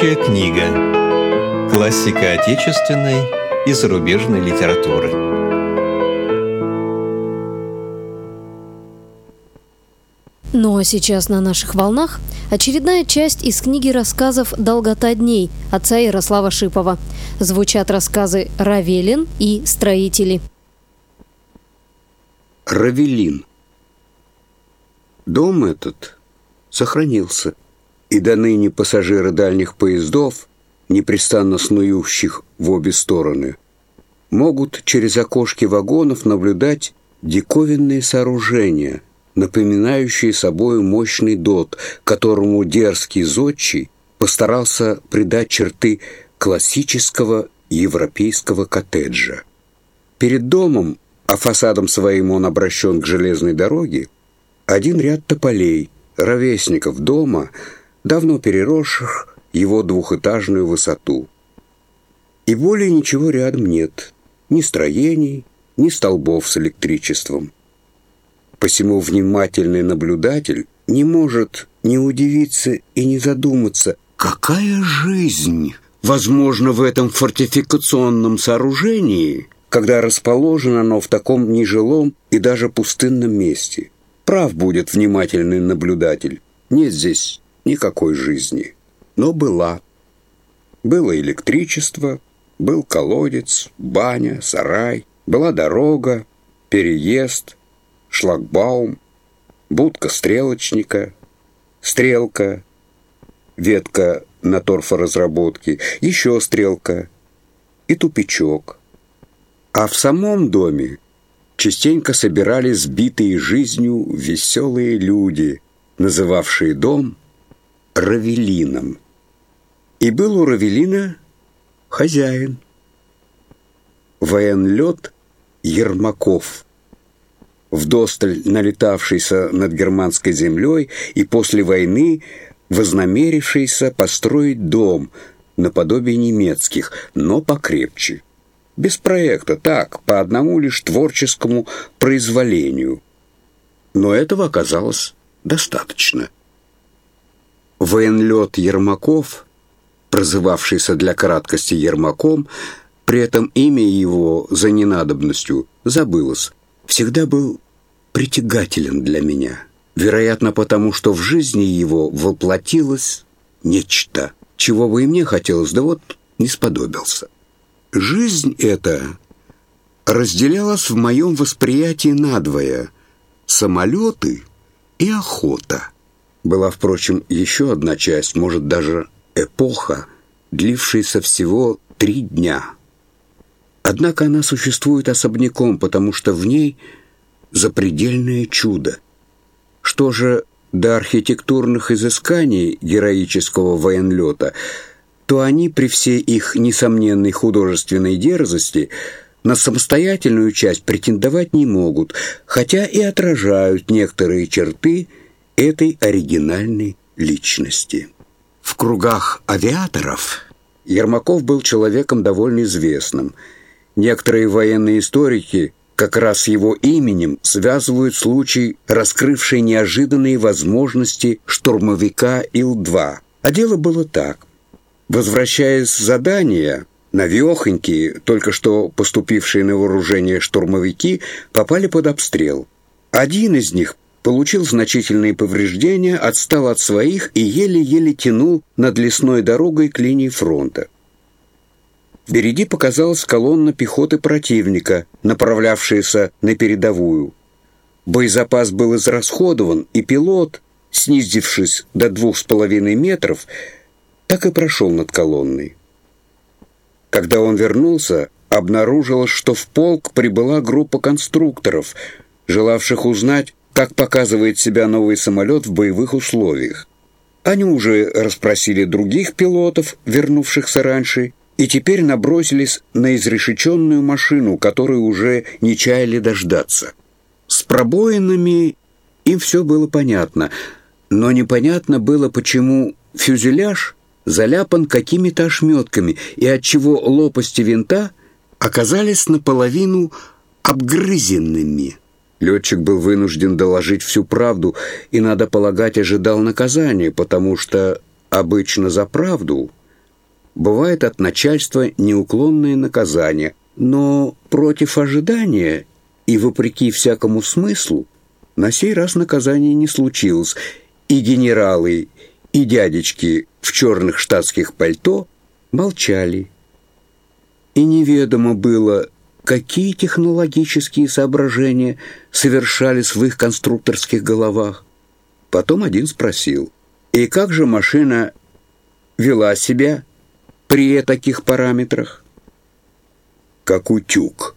Рабочая книга. Классика отечественной и зарубежной литературы. Ну а сейчас на наших волнах очередная часть из книги рассказов «Долгота дней» отца Ярослава Шипова. Звучат рассказы «Равелин» и «Строители». Равелин. Дом этот сохранился, и до ныне пассажиры дальних поездов, непрестанно снующих в обе стороны, могут через окошки вагонов наблюдать диковинные сооружения, напоминающие собою мощный дот, которому дерзкий зодчий постарался придать черты классического европейского коттеджа. Перед домом, а фасадом своим он обращен к железной дороге, один ряд тополей, ровесников дома, давно переросших его двухэтажную высоту. И более ничего рядом нет, ни строений, ни столбов с электричеством. Посему внимательный наблюдатель не может не удивиться и не задуматься, какая жизнь возможна в этом фортификационном сооружении, когда расположено оно в таком нежилом и даже пустынном месте. Прав будет внимательный наблюдатель. Нет здесь никакой жизни. Но была. Было электричество, был колодец, баня, сарай, была дорога, переезд, шлагбаум, будка стрелочника, стрелка, ветка на торфоразработке, еще стрелка и тупичок. А в самом доме частенько собирались сбитые жизнью веселые люди, называвшие дом Равелином. И был у Равелина хозяин. Военлет Ермаков, вдосталь налетавшийся над германской землей и после войны вознамерившийся построить дом наподобие немецких, но покрепче. Без проекта, так, по одному лишь творческому произволению. Но этого оказалось достаточно. Военлет Ермаков, прозывавшийся для краткости Ермаком, при этом имя его за ненадобностью забылось, всегда был притягателен для меня. Вероятно, потому что в жизни его воплотилось нечто, чего бы и мне хотелось, да вот не сподобился. Жизнь эта разделялась в моем восприятии надвое: самолеты и охота. Была, впрочем, еще одна часть, может, даже эпоха, длившаяся всего 3 дня. Однако она существует особняком, потому что в ней запредельное чудо. Что же до архитектурных изысканий героического военлета, то они при всей их несомненной художественной дерзости на самостоятельную часть претендовать не могут, хотя и отражают некоторые черты этой оригинальной личности. В кругах авиаторов Ермаков был человеком довольно известным. Некоторые военные историки как раз с его именем связывают случай, раскрывший неожиданные возможности штурмовика Ил-2. А дело было так. Возвращаясь с задания, навехонькие, только что поступившие на вооружение штурмовики, попали под обстрел. Один из них получил значительные повреждения, отстал от своих и еле-еле тянул над лесной дорогой к линии фронта. Впереди показалась колонна пехоты противника, направлявшаяся на передовую. Боезапас был израсходован, и пилот, снизившись до 2,5 метров, так и прошел над колонной. Когда он вернулся, обнаружилось, что в полк прибыла группа конструкторов, желавших узнать, как показывает себя новый самолет в боевых условиях. Они уже расспросили других пилотов, вернувшихся раньше, и теперь набросились на изрешеченную машину, которую уже не чаяли дождаться. С пробоинами им все было понятно, но непонятно было, почему фюзеляж заляпан какими-то ошметками и отчего лопасти винта оказались наполовину обгрызенными. Летчик был вынужден доложить всю правду и, надо полагать, ожидал наказания, потому что обычно за правду бывает от начальства неуклонное наказание, но против ожидания и вопреки всякому смыслу на сей раз наказания не случилось, и генералы, и дядечки в черных штатских пальто молчали. И неведомо было, какие технологические соображения совершались в их конструкторских головах. Потом один спросил: «И как же машина вела себя при таких параметрах?» «Как утюг»,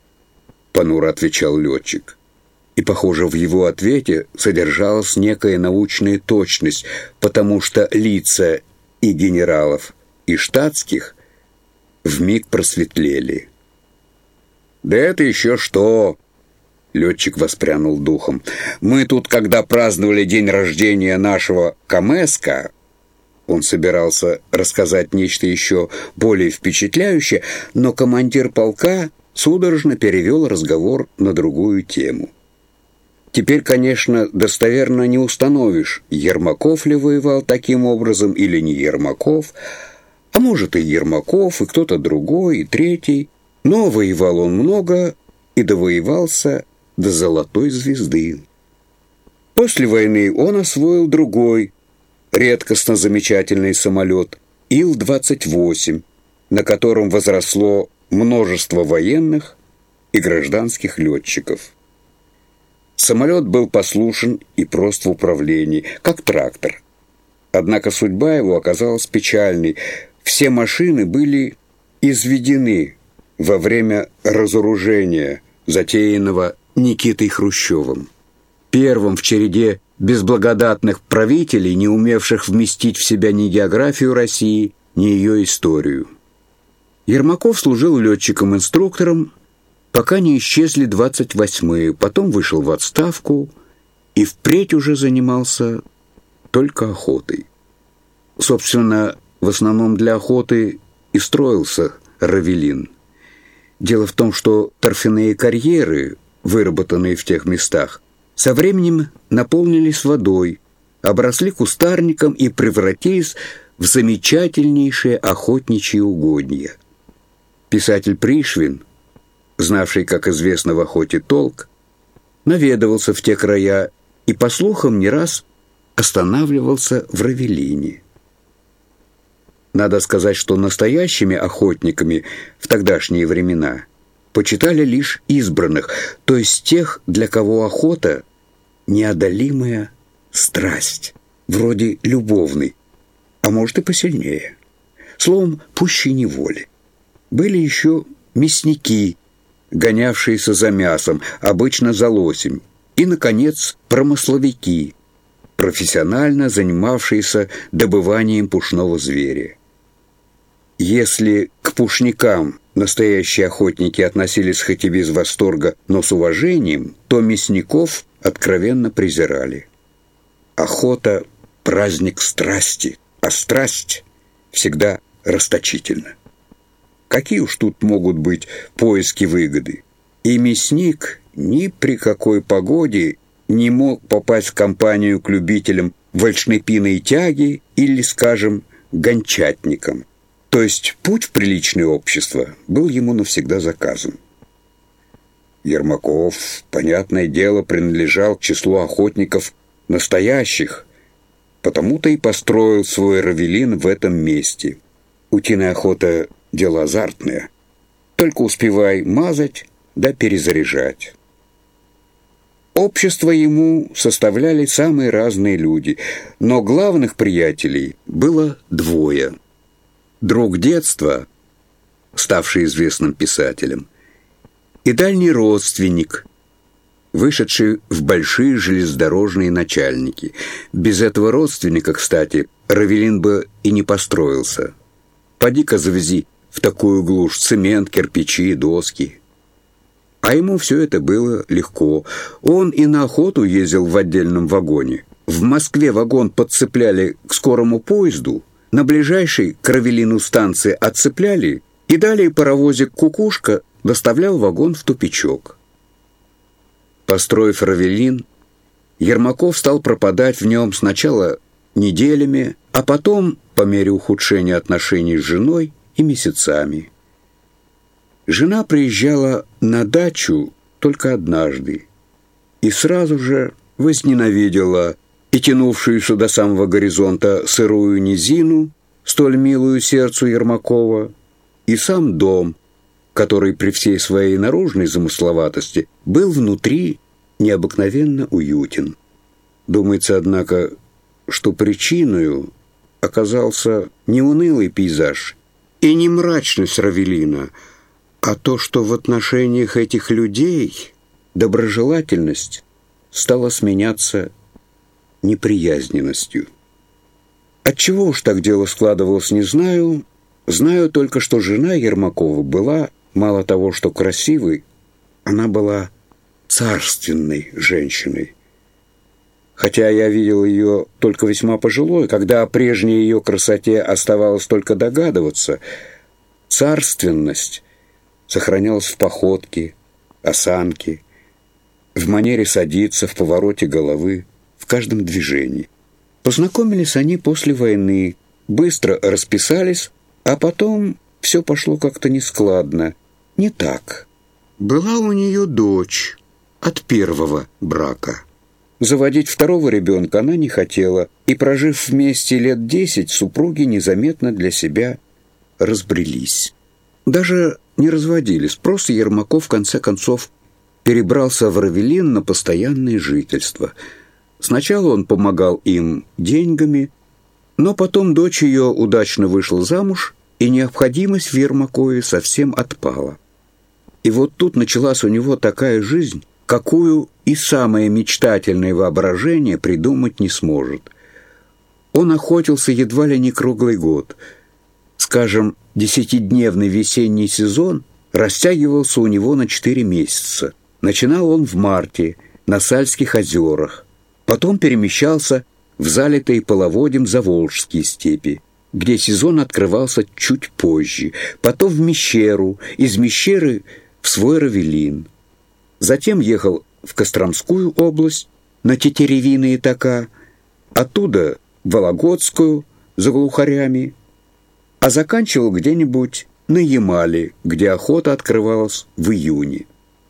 — понуро отвечал летчик. И, похоже, в его ответе содержалась некая научная точность, потому что лица и генералов, и штатских вмиг просветлели. «Да это еще что!» — летчик воспрянул духом. «Мы тут, когда праздновали день рождения нашего Камэска...» Он собирался рассказать нечто еще более впечатляющее, но командир полка судорожно перевел разговор на другую тему. Теперь, конечно, достоверно не установишь, Ермаков ли воевал таким образом или не Ермаков, а может и Ермаков, и кто-то другой, и третий, но воевал он много и довоевался до золотой звезды. После войны он освоил другой, редкостно замечательный самолет Ил-28, на котором возросло множество военных и гражданских летчиков. Самолет был послушен и прост в управлении, как трактор. Однако судьба его оказалась печальной. Все машины были изведены во время разоружения, затеянного Никитой Хрущевым. Первым в череде безблагодатных правителей, не умевших вместить в себя ни географию России, ни ее историю. Ермаков служил летчиком-инструктором, пока не исчезли 28-е, потом вышел в отставку и впредь уже занимался только охотой. Собственно, в основном для охоты и строился Равелин. Дело в том, что торфяные карьеры, выработанные в тех местах, со временем наполнились водой, обросли кустарником и превратились в замечательнейшие охотничьи угодья. Писатель Пришвин, знавший, как известно, в охоте толк, наведывался в те края и, по слухам, не раз останавливался в Равелине. Надо сказать, что настоящими охотниками в тогдашние времена почитали лишь избранных, то есть тех, для кого охота – неодолимая страсть, вроде любовной, а может и посильнее. Словом, пуще неволи. Были еще мясники, гонявшиеся за мясом, обычно за лосем, и, наконец, промысловики, профессионально занимавшиеся добыванием пушного зверя. Если к пушникам настоящие охотники относились хоть и без восторга, но с уважением, то мясников откровенно презирали. Охота – праздник страсти, а страсть всегда расточительна. Какие уж тут могут быть поиски выгоды? И мясник ни при какой погоде не мог попасть в компанию к любителям вальшнепиной тяги или, скажем, гончатникам. То есть путь в приличное общество был ему навсегда заказан. Ермаков, понятное дело, принадлежал к числу охотников настоящих, потому-то и построил свой Равелин в этом месте. Утиная охота – дело азартное. Только успевай мазать да перезаряжать. Общество ему составляли самые разные люди, но главных приятелей было двое. Друг детства, ставший известным писателем, и дальний родственник, вышедший в большие железнодорожные начальники. Без этого родственника, кстати, Равелин бы и не построился. Поди-ка завези в такую глушь цемент, кирпичи, доски. А ему все это было легко. Он и на охоту ездил в отдельном вагоне. В Москве вагон подцепляли к скорому поезду, на ближайшей к Равелину станции отцепляли, и далее паровозик «Кукушка» доставлял вагон в тупичок. Построив Равелин, Ермаков стал пропадать в нем сначала неделями, а потом, по мере ухудшения отношений с женой, и месяцами. Жена приезжала на дачу только однажды и сразу же возненавидела и тянувшуюся до самого горизонта сырую низину, столь милую сердцу Ермакова, и сам дом, который при всей своей наружной замысловатости был внутри необыкновенно уютен. Думается, однако, что причиною оказался не унылый пейзаж и не мрачность Равелина, а то, что в отношениях этих людей доброжелательность стала сменяться неприязненностью. Отчего уж так дело складывалось, не знаю. Знаю только, что жена Ермакова была, мало того, что красивой, она была царственной женщиной. Хотя я видел ее только весьма пожилой, когда о прежней ее красоте оставалось только догадываться, царственность сохранялась в походке, осанке, в манере садиться, в повороте головы, в каждом движении. Познакомились они после войны, быстро расписались, а потом все пошло как-то нескладно, не так. Была у нее дочь от первого брака. Заводить второго ребенка она не хотела, и, прожив вместе лет 10, супруги незаметно для себя разбрелись. Даже не разводились, просто Ермаков в конце концов перебрался в Равелин на постоянное жительство. Сначала он помогал им деньгами, но потом дочь ее удачно вышла замуж, и необходимость в Ермакове совсем отпала. И вот тут началась у него такая жизнь, какую и самое мечтательное воображение придумать не сможет. Он охотился едва ли не круглый год. Скажем, 10-дневный весенний сезон растягивался у него на 4 месяца. Начинал он в марте на Сальских озерах, потом перемещался в залитые половодьем Заволжские степи, где сезон открывался чуть позже, потом в Мещеру, из Мещеры в свой Равелин. Затем ехал в Костромскую область на Тетеревиные тока, оттуда в Вологодскую за глухарями, а заканчивал где-нибудь на Ямале, где охота открывалась в июне.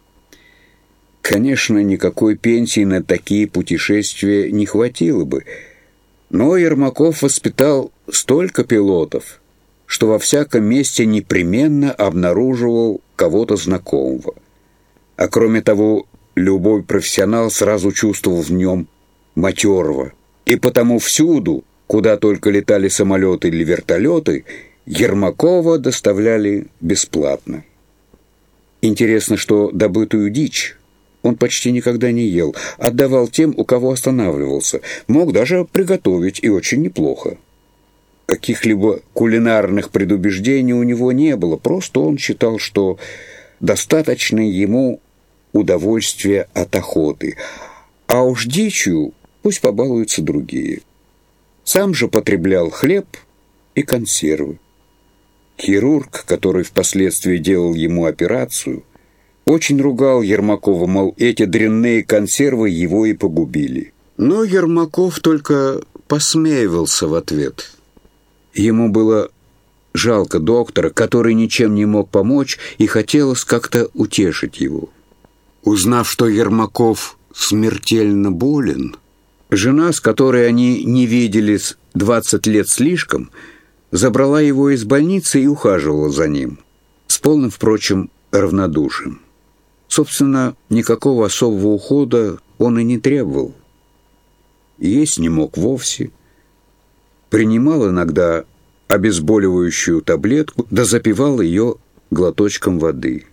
Конечно, никакой пенсии на такие путешествия не хватило бы, но Ермаков воспитал столько пилотов, что во всяком месте непременно обнаруживал кого-то знакомого. А кроме того, любой профессионал сразу чувствовал в нем матерого, и потому всюду, куда только летали самолеты или вертолеты, Ермакова доставляли бесплатно. Интересно, что добытую дичь он почти никогда не ел, отдавал тем, у кого останавливался, мог даже приготовить и очень неплохо. Каких-либо кулинарных предубеждений у него не было, просто он считал, что достаточно ему удовольствия от охоты, а уж дичью пусть побалуются другие. Сам же потреблял хлеб и консервы. Хирург, который впоследствии делал ему операцию, очень ругал Ермакова, мол, эти дрянные консервы его и погубили. Но Ермаков только посмеивался в ответ. Ему было жалко доктора, который ничем не мог помочь, и хотелось как-то утешить его. Узнав, что Ермаков смертельно болен, жена, с которой они не виделись 20 лет слишком, забрала его из больницы и ухаживала за ним, с полным, впрочем, равнодушием. Собственно, никакого особого ухода он и не требовал. Есть не мог вовсе. Принимал иногда обезболивающую таблетку, да запивал ее глоточком воды.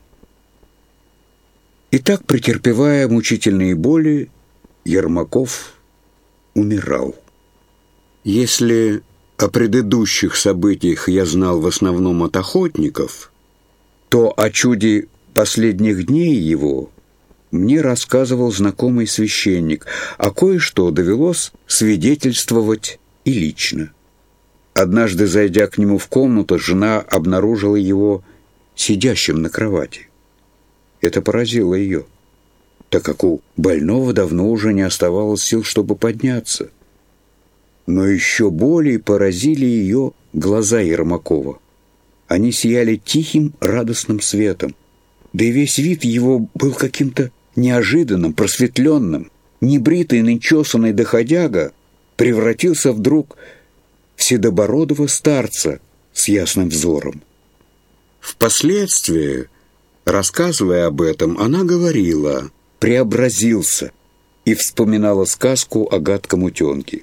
И так, претерпевая мучительные боли, Ермаков умирал. Если о предыдущих событиях я знал в основном от охотников, то о чуде последних дней его мне рассказывал знакомый священник, а кое-что довелось свидетельствовать и лично. Однажды, зайдя к нему в комнату, жена обнаружила его сидящим на кровати. Это поразило ее, так как у больного давно уже не оставалось сил, чтобы подняться. Но еще более поразили ее глаза Ермакова. Они сияли тихим, радостным светом. Да и весь вид его был каким-то неожиданным, просветленным. Небритый, нечесанный доходяга превратился вдруг в седобородого старца с ясным взором. Впоследствии, рассказывая об этом, она говорила: «преобразился», и вспоминала сказку о гадком утенке.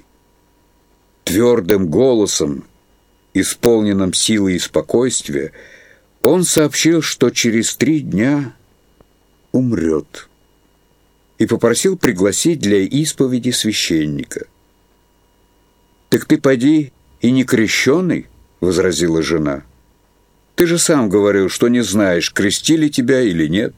Твердым голосом, исполненным силы и спокойствия, он сообщил, что через 3 дня умрет, и попросил пригласить для исповеди священника. «Так ты поди и не крещеный?» — возразила жена. «Ты же сам говорил, что не знаешь, крестили тебя или нет».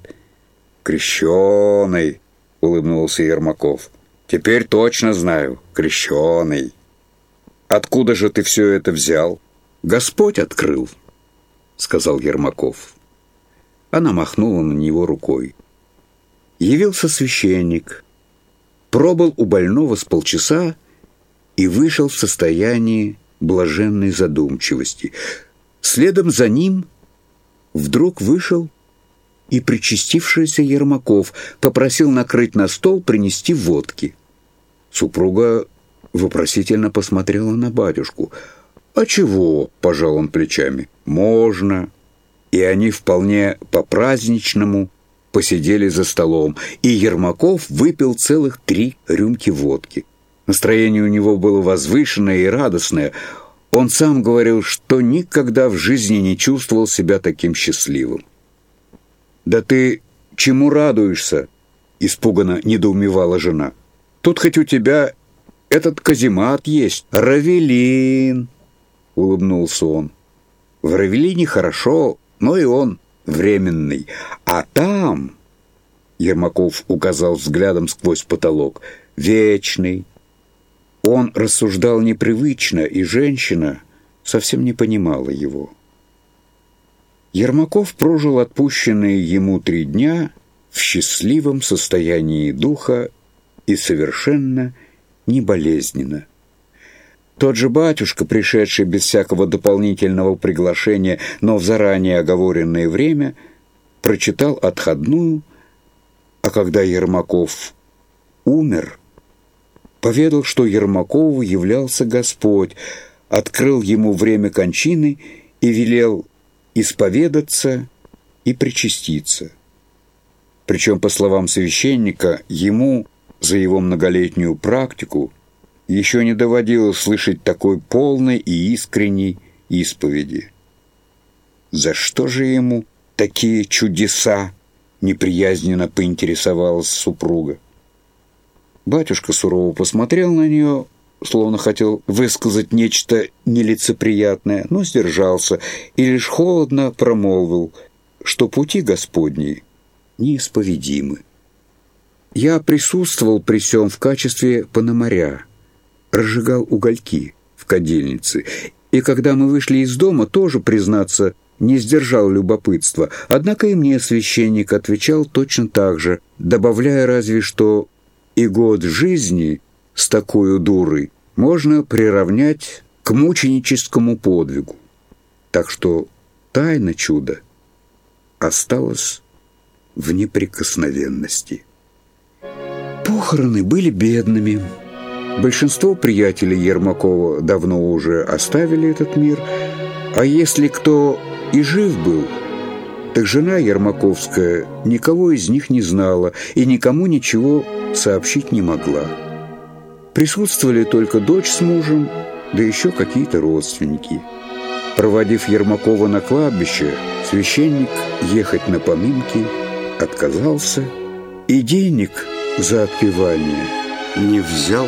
«Крещеный», — улыбнулся Ермаков. «Теперь точно знаю, крещеный». «Откуда же ты все это взял?» «Господь открыл», — сказал Ермаков. Она махнула на него рукой. Явился священник, пробыл у больного с полчаса и вышел в состоянии блаженной задумчивости. Следом за ним вдруг вышел и причастившийся Ермаков, попросил накрыть на стол, принести водки. Супруга вопросительно посмотрела на батюшку. «А чего?» – пожал он плечами. «Можно». И они вполне по-праздничному посидели за столом, и Ермаков выпил целых 3 рюмки водки. Настроение у него было возвышенное и радостное. Он сам говорил, что никогда в жизни не чувствовал себя таким счастливым. «Да ты чему радуешься?» – испуганно недоумевала жена. «Тут хоть у тебя этот каземат есть, Равелин», – улыбнулся он. «В Равелине хорошо, но и он временный. А там...» – Ермаков указал взглядом сквозь потолок. «Вечный». Он рассуждал непривычно, и женщина совсем не понимала его. Ермаков прожил отпущенные ему 3 дня в счастливом состоянии духа и совершенно не болезненно. Тот же батюшка, пришедший без всякого дополнительного приглашения, но в заранее оговоренное время, прочитал отходную, а когда Ермаков умер, поведал, что Ермакову являлся Господь, открыл ему время кончины и велел исповедаться и причаститься. Причем, по словам священника, ему за его многолетнюю практику еще не доводилось слышать такой полной и искренней исповеди. «За что же ему такие чудеса?» — неприязненно поинтересовалась супруга. Батюшка сурово посмотрел на нее, словно хотел высказать нечто нелицеприятное, но сдержался и лишь холодно промолвил, что пути Господни неисповедимы. «Я присутствовал при сём в качестве пономаря, разжигал угольки в кадильнице, и когда мы вышли из дома, тоже, признаться, не сдержал любопытства, однако и мне священник отвечал точно так же, добавляя разве что: и год жизни с такой дурой можно приравнять к мученическому подвигу. Так что тайна чуда осталась в неприкосновенности». Похороны были бедными. Большинство приятелей Ермакова давно уже оставили этот мир, а если кто и жив был, так жена Ермаковская никого из них не знала и никому ничего сообщить не могла. Присутствовали только дочь с мужем, да еще какие-то родственники. Проводив Ермакова на кладбище, священник ехать на поминки отказался и денег за отпевание не взял.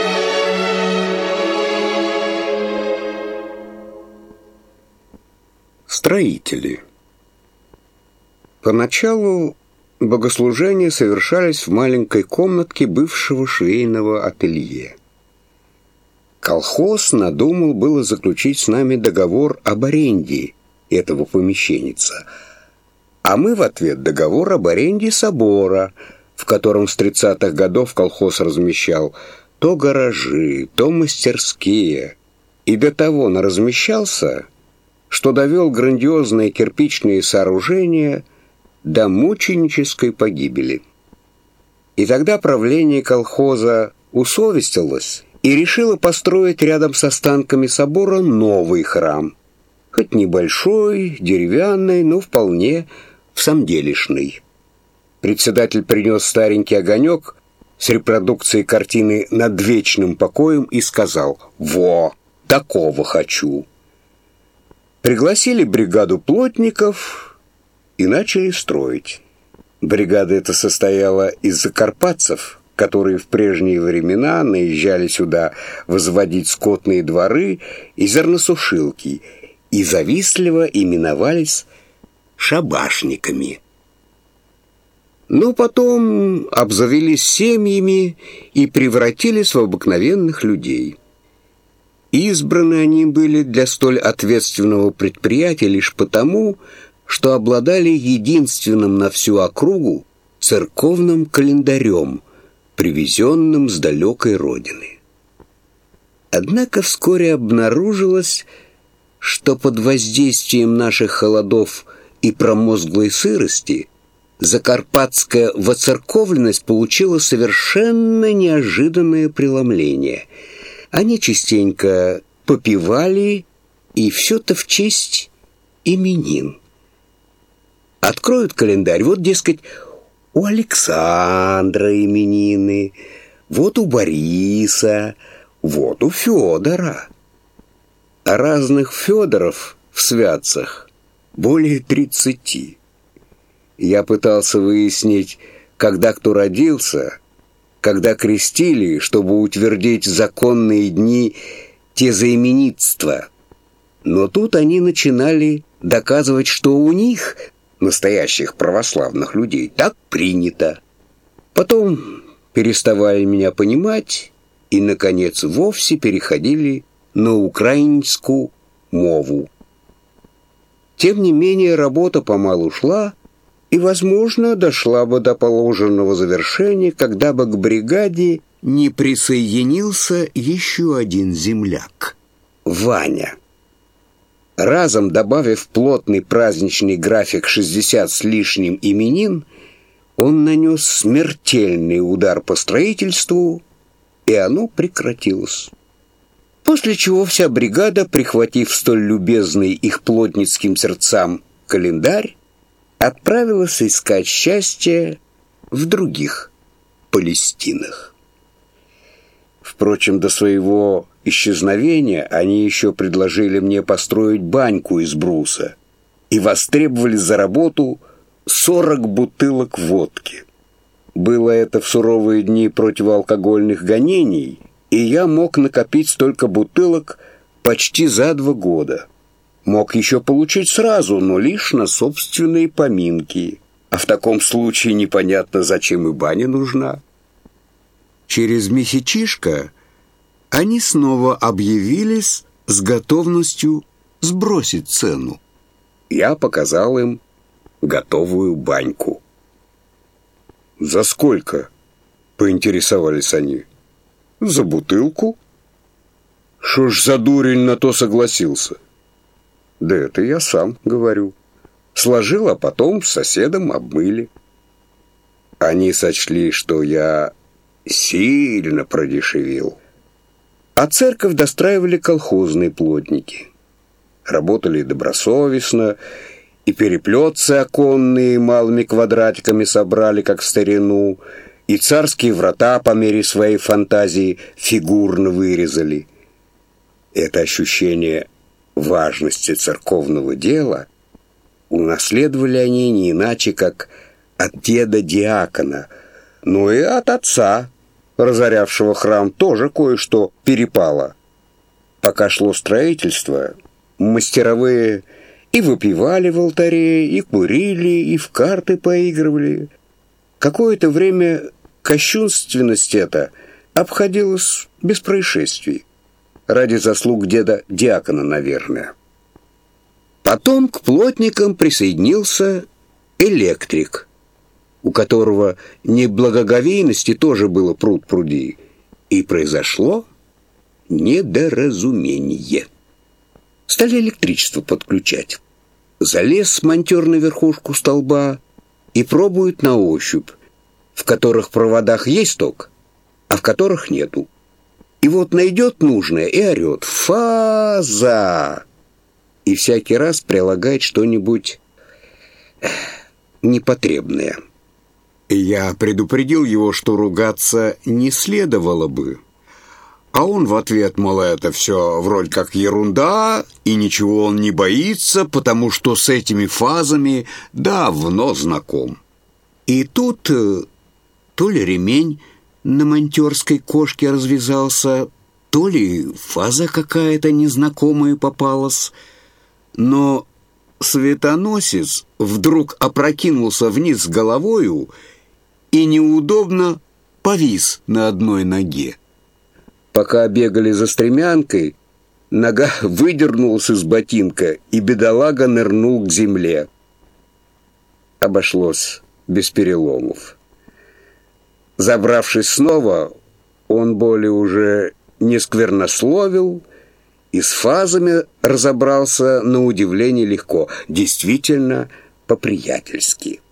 Строители. Поначалу богослужения совершались в маленькой комнатке бывшего швейного ателье. Колхоз надумал было заключить с нами договор об аренде этого помещенница, а мы в ответ договор об аренде собора, в котором с 30-х годов колхоз размещал то гаражи, то мастерские, и до того наразмещался, что довел грандиозные кирпичные сооружения до мученической погибели. И тогда правление колхоза усовестилось и решило построить рядом с останками собора новый храм, хоть небольшой, деревянный, но вполне всамделишный. Председатель принес старенький огонек с репродукцией картины «Над вечным покоем» и сказал: «Во, такого хочу». Пригласили бригаду плотников и начали строить. Бригада эта состояла из закарпатцев, которые в прежние времена наезжали сюда возводить скотные дворы и зерносушилки, и завистливо именовались шабашниками. Но потом обзавелись семьями и превратились в обыкновенных людей. Избраны они были для столь ответственного предприятия лишь потому, что обладали единственным на всю округу церковным календарем, привезенным с далекой родины. Однако вскоре обнаружилось, что под воздействием наших холодов и промозглой сырости закарпатская воцерковленность получила совершенно неожиданное преломление. Они частенько попивали, и все-то в честь именин. Откроют календарь, вот, дескать, у Александра именины, вот у Бориса, вот у Федора. А разных Федоров в святцах более 30. Я пытался выяснить, когда кто родился, когда крестили, чтобы утвердить законные дни тезаименитства. Но тут они начинали доказывать, что у них, настоящих православных людей, так принято. Потом переставали меня понимать и, наконец, вовсе переходили на украинскую мову. Тем не менее, работа помалу шла, и, возможно, дошла бы до положенного завершения, когда бы к бригаде не присоединился еще один земляк — Ваня. Разом добавив плотный праздничный график 60 с лишним именин, он нанес смертельный удар по строительству, и оно прекратилось. После чего вся бригада, прихватив столь любезный их плотницким сердцам календарь, отправилась искать счастье в других Палестинах. Впрочем, до своего исчезновения они еще предложили мне построить баньку из бруса и востребовали за работу 40 бутылок водки. Было это в суровые дни противоалкогольных гонений, и я мог накопить столько бутылок почти за 2 года. Мог еще получить сразу, но лишь на собственные поминки. А в таком случае непонятно, зачем и баня нужна. Через месячишко они снова объявились с готовностью сбросить цену. Я показал им готовую баньку. «За сколько?» — поинтересовались они. «За бутылку». «Шо ж за дурень на то согласился?» «Да это я сам говорю. Сложил, а потом с соседом обмыли». Они сочли, что я сильно продешевил. А церковь достраивали колхозные плотники. Работали добросовестно, и переплетцы оконные малыми квадратиками собрали, как в старину, и царские врата по мере своей фантазии фигурно вырезали. Это ощущение важности церковного дела унаследовали они не иначе, как от деда-диакона, но и от отца, разорявшего храм, тоже кое-что перепало. Пока шло строительство, мастеровые и выпивали в алтаре, и курили, и в карты поигрывали. Какое-то время кощунственность эта обходилась без происшествий. Ради заслуг деда-диакона, наверное. Потом к плотникам присоединился электрик, у которого неблагоговейности тоже было пруд-пруди, И произошло недоразумение. Стали электричество подключать. Залез монтер на верхушку столба и пробует на ощупь, в которых проводах есть ток, а в которых нету. И вот найдет нужное и орет: «Фаза!» И всякий раз прилагает что-нибудь непотребное. Я предупредил его, что ругаться не следовало бы. А он в ответ, мол, это все вроде как ерунда, и ничего он не боится, потому что с этими фазами давно знаком. И тут то ли ремень на монтерской кошке развязался, то ли фаза какая-то незнакомая попалась, но светоносец вдруг опрокинулся вниз головою и неудобно повис на одной ноге. Пока бегали за стремянкой, нога выдернулась из ботинка, и бедолага нырнул к земле. Обошлось без переломов. Забравшись снова, он более уже не сквернословил и с фазами разобрался на удивление легко, действительно по-приятельски.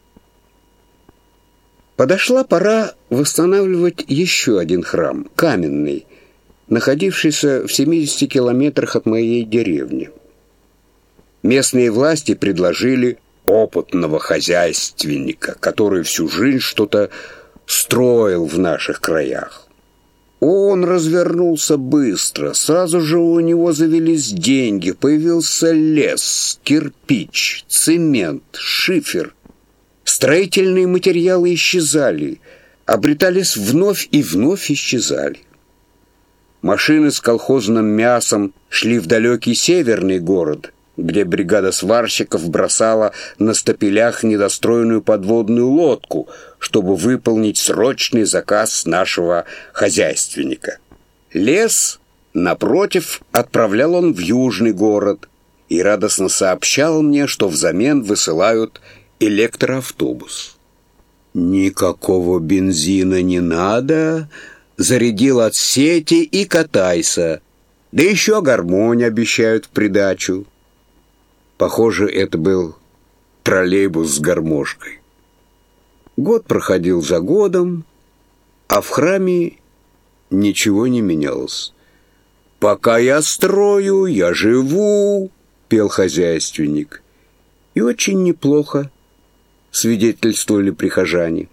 Подошла пора восстанавливать еще один храм, каменный, находившийся в 70 километрах от моей деревни. Местные власти предложили опытного хозяйственника, который всю жизнь что-то строил в наших краях. Он развернулся быстро, сразу же у него завелись деньги, появился лес, кирпич, цемент, шифер. Строительные материалы исчезали, обретались вновь и вновь исчезали. Машины с колхозным мясом шли в далекий северный город, где бригада сварщиков бросала на стапелях недостроенную подводную лодку, чтобы выполнить срочный заказ нашего хозяйственника. Лес, напротив, отправлял он в южный город и радостно сообщал мне, что взамен высылают электроавтобус. Никакого бензина не надо, зарядил от сети и катайся, да еще гармонь обещают в придачу. Похоже, это был троллейбус с гармошкой. Год проходил за годом, а в храме ничего не менялось. «Пока я строю, я живу», — пел хозяйственник. И очень неплохо свидетельствовали прихожане.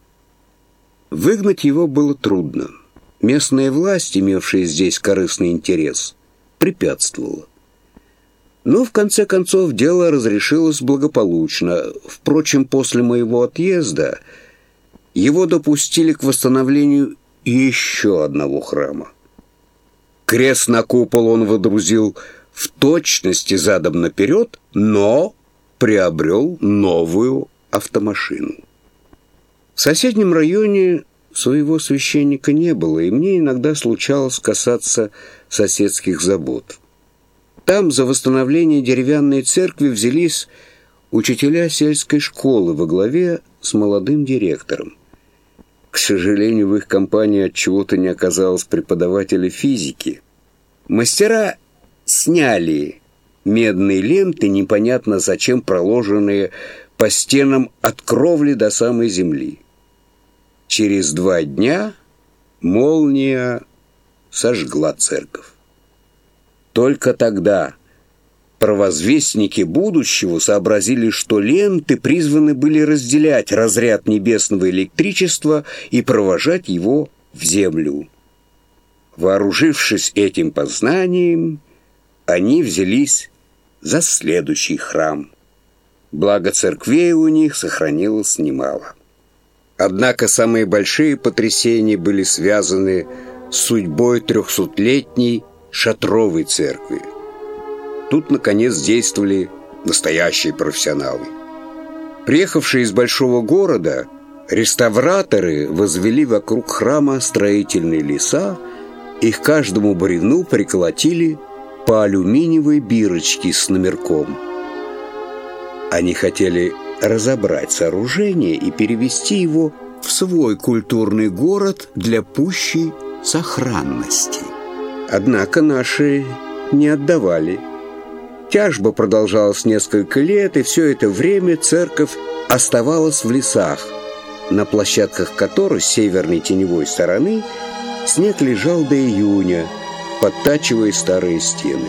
Выгнать его было трудно. Местная власть, имевшая здесь корыстный интерес, препятствовала. Но, в конце концов, дело разрешилось благополучно. Впрочем, после моего отъезда его допустили к восстановлению еще одного храма. Крест на купол он водрузил в точности задом наперед, но приобрел новую автомашину. В соседнем районе своего священника не было, и мне иногда случалось касаться соседских забот. Там за восстановление деревянной церкви взялись учителя сельской школы во главе с молодым директором. К сожалению, в их компании отчего-то не оказалось преподавателя физики. Мастера сняли медные ленты, непонятно зачем проложенные по стенам от кровли до самой земли. Через 2 дня молния сожгла церковь. Только тогда провозвестники будущего сообразили, что ленты призваны были разделять разряд небесного электричества и провожать его в землю. Вооружившись этим познанием, они взялись за следующий храм. Благо церквей у них сохранилось немало. Однако самые большие потрясения были связаны с судьбой 300-летней шатровой церкви. Тут, наконец, действовали настоящие профессионалы. Приехавшие из большого города, реставраторы возвели вокруг храма строительные леса и к каждому бревну приколотили по алюминиевой бирочке с номерком. Они хотели разобрать сооружение и перевести его в свой культурный город для пущей сохранности. Однако наши не отдавали. Тяжба продолжалась несколько лет, и все это время церковь оставалась в лесах, на площадках которой с северной теневой стороны снег лежал до июня, подтачивая старые стены.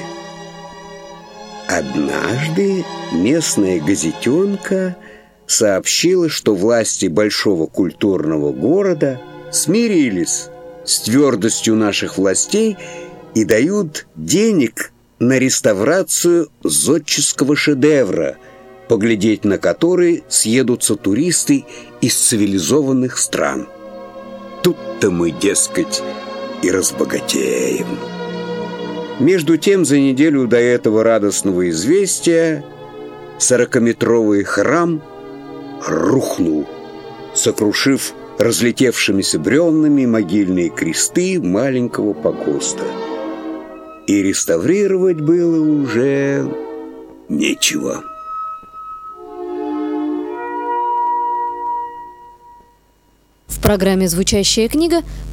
Однажды местная газетенка сообщила, что власти большого культурного города смирились с твердостью наших властей и дают денег на реставрацию зодческого шедевра, поглядеть на который съедутся туристы из цивилизованных стран. Тут-то мы, дескать, и разбогатеем. Между тем, за неделю до этого радостного известия 40-метровый храм рухнул, сокрушив разлетевшимися бревнами могильные кресты маленького погоста. И реставрировать было уже нечего. В программе «Звучащая книга»